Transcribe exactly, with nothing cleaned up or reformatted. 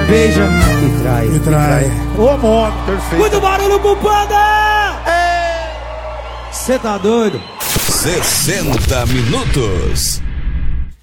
beija e trai. E trai. Ô, modo, perfeito. Muito barulho pro Panda! Cê tá doido? sessenta minutos.